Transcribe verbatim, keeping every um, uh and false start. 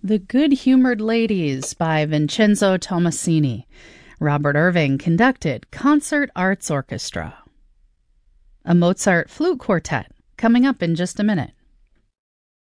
The Good-Humored Ladies by Vincenzo Tommasini. Robert Irving conducted Concert Arts Orchestra. A Mozart Flute Quartet, coming up in just a minute.